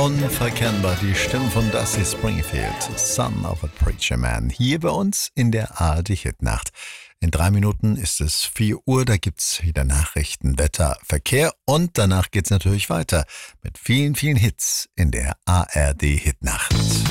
Unverkennbar die Stimme von Dusty Springfield, Son of a Preacher Man, hier bei uns in der ARD-Hitnacht. In 3 Minuten ist es 4 Uhr, da gibt's wieder Nachrichten, Wetter, Verkehr und danach geht's natürlich weiter mit vielen, vielen Hits in der ARD-Hitnacht.